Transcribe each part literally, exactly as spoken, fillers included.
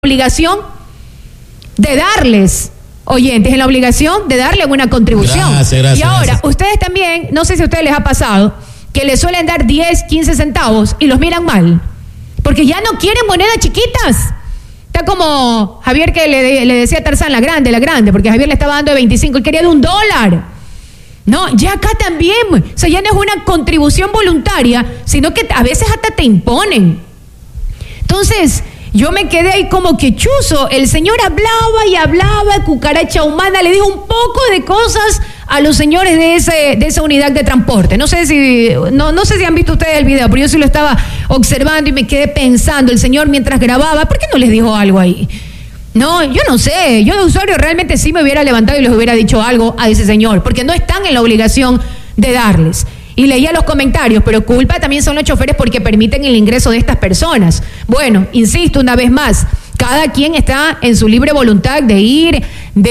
obligación de darles, oyentes, en la obligación de darle una contribución. Gracias, gracias, y ahora, gracias. ustedes también, no sé si a ustedes les ha pasado, que les suelen dar diez, quince centavos y los miran mal, porque ya no quieren monedas chiquitas. Está como Javier que le, le decía a Tarzán, la grande, la grande, porque Javier le estaba dando de veinticinco, él quería de un dólar. No, ya acá también, o sea, ya no es una contribución voluntaria, sino que a veces hasta te imponen. Entonces, yo me quedé ahí como que chuzo. El señor hablaba y hablaba, cucaracha humana, le dijo un poco de cosas a los señores de ese de esa unidad de transporte. No sé si no, no sé si han visto ustedes el video, pero yo sí lo estaba observando y me quedé pensando, el señor mientras grababa, ¿por qué no les dijo algo ahí? No, yo no sé, yo de usuario realmente sí me hubiera levantado y les hubiera dicho algo a ese señor, porque no están en la obligación de darles. Y leía los comentarios, pero culpa también son los choferes porque permiten el ingreso de estas personas. Bueno, insisto una vez más, cada quien está en su libre voluntad de ir,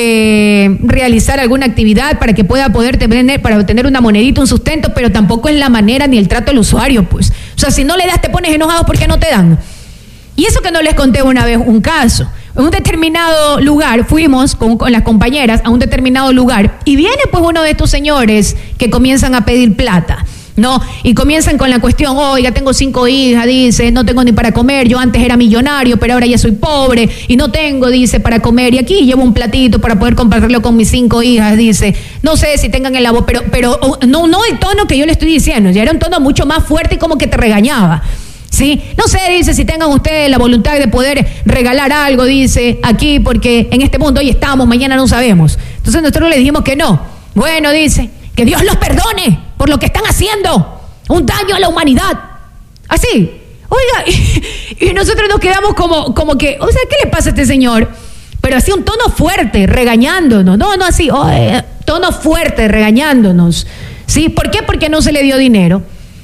de realizar alguna actividad para que pueda poder tener, para obtener una monedita, un sustento, pero tampoco es la manera ni el trato al usuario, pues. O sea, si no le das te pones enojado porque no te dan. Y eso que no les conté una vez un caso. En un determinado lugar, fuimos con, con las compañeras a un determinado lugar y viene pues uno de estos señores que comienzan a pedir plata, ¿no? Y comienzan con la cuestión, oiga, tengo cinco hijas, dice, no tengo ni para comer, yo antes era millonario, pero ahora ya soy pobre y no tengo, dice, para comer, y aquí llevo un platito para poder compartirlo con mis cinco hijas, dice, no sé si tengan el labor, pero, pero no, no el tono que yo le estoy diciendo, ya era un tono mucho más fuerte y como que te regañaba. Sí, no sé, dice, si tengan ustedes la voluntad de poder regalar algo, dice, aquí, porque en este mundo hoy estamos, mañana no sabemos. Entonces nosotros le dijimos que no. Bueno, dice, que Dios los perdone por lo que están haciendo, un daño a la humanidad. Así, oiga, y, y nosotros nos quedamos como, como que, o sea, ¿qué le pasa a este señor? Pero así un tono fuerte, regañándonos, no, no así, oh, eh, tono fuerte, regañándonos. ¿Sí? ¿Por qué? Porque no se le dio dinero.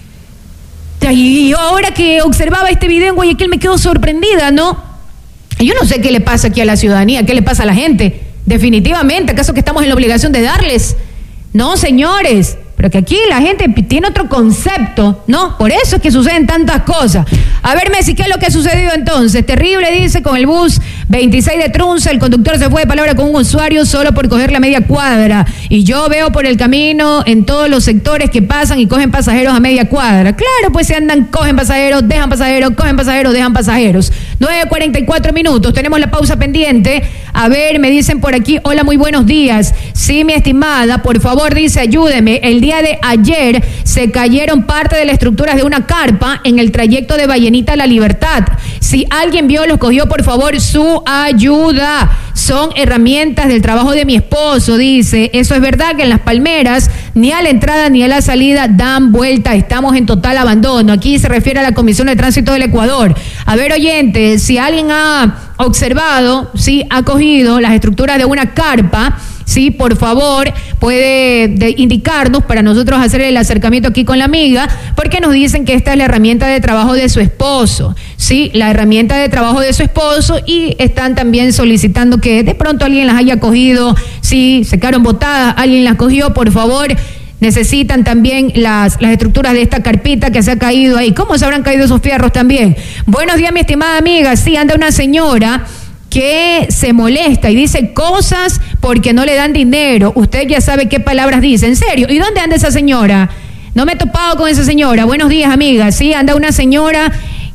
Y yo ahora que observaba este video en Guayaquil me quedo sorprendida, ¿no? Yo no sé qué le pasa aquí a la ciudadanía, qué le pasa a la gente. Definitivamente, ¿acaso que estamos en la obligación de darles? No, señores, pero que aquí la gente tiene otro concepto, ¿no? Por eso es que suceden tantas cosas. A ver, Messi, ¿qué es lo que ha sucedido entonces? Terrible, dice, con el bus veintiséis de Trunza, el conductor se fue de palabra con un usuario solo por coger la media cuadra. Y yo veo por el camino en todos los sectores que pasan y cogen pasajeros a media cuadra. Claro, pues se andan, cogen pasajeros, dejan pasajeros, cogen pasajeros, dejan pasajeros. nueve cuarenta y cuatro minutos, tenemos la pausa pendiente. A ver, me dicen por aquí, hola, muy buenos días. Sí, mi estimada, por favor, dice, ayúdeme. El día de ayer se cayeron parte de las estructuras de una carpa en el trayecto de Vallenita a La Libertad. Si alguien vio, los cogió, por favor, su ayuda. Son herramientas del trabajo de mi esposo, dice. Eso es verdad que en Las Palmeras ni a la entrada ni a la salida dan vuelta. Estamos en total abandono. Aquí se refiere a la Comisión de Tránsito del Ecuador. A ver, oyentes, si alguien ha observado, sí, ha cogido las estructuras de una carpa, sí, por favor, puede de indicarnos para nosotros hacer el acercamiento aquí con la amiga, porque nos dicen que esta es la herramienta de trabajo de su esposo, sí, la herramienta de trabajo de su esposo, y están también solicitando que de pronto alguien las haya cogido, sí, se quedaron botadas, alguien las cogió, por favor. Necesitan también las, las estructuras de esta carpita que se ha caído ahí. ¿Cómo se habrán caído esos fierros también? Buenos días, mi estimada amiga. Sí, anda una señora que se molesta y dice cosas porque no le dan dinero. Usted ya sabe qué palabras dice. ¿En serio? ¿Y dónde anda esa señora? No me he topado con esa señora. Buenos días, amiga. Sí, anda una señora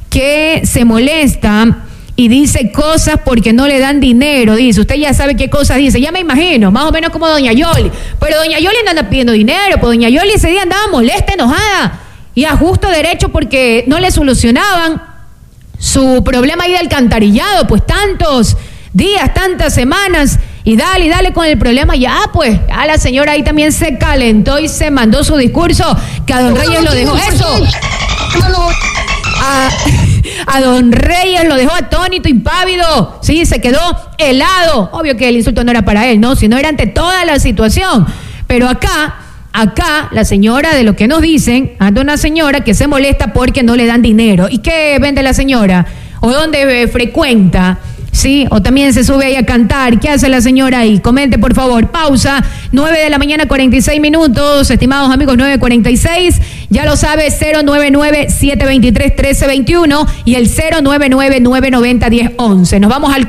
que se molesta y dice cosas porque no le dan dinero, dice, usted ya sabe qué cosas dice, ya me imagino, más o menos como doña Yoli, pero doña Yoli no anda pidiendo dinero, pues doña Yoli ese día andaba molesta, enojada, y a justo derecho porque no le solucionaban su problema ahí de alcantarillado, pues tantos días, tantas semanas, y dale, y dale con el problema, ya pues, a la señora ahí también se calentó y se mandó su discurso, que a don Reyes lo dejó, eso, a... A don Reyes lo dejó atónito, impávido, sí, se quedó helado. Obvio que el insulto no era para él, no, sino era ante toda la situación. Pero acá, acá, la señora, de lo que nos dicen, anda una señora que se molesta porque no le dan dinero. ¿Y qué vende la señora? ¿O dónde eh, frecuenta? Sí, o también se sube ahí a cantar. ¿Qué hace la señora ahí? Comente, por favor. Pausa. nueve de la mañana, cuarenta y seis minutos. Estimados amigos, nueve cuarenta y seis. Ya lo sabe, cero nueve nueve, siete dos tres, uno tres dos uno y el cero nueve nueve, nueve nueve cero, uno cero uno uno. Nos vamos al